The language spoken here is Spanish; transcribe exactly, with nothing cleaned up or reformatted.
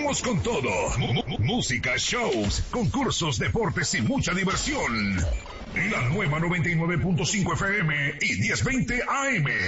Seguimos con todo. M- música, shows, concursos, deportes y mucha diversión. La nueva noventa y nueve punto cinco F M y diez veinte A M.